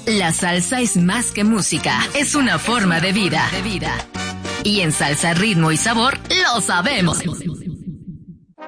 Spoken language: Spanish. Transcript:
La salsa es más que música, es una forma de vida. Y en Salsa, Ritmo y Sabor lo sabemos.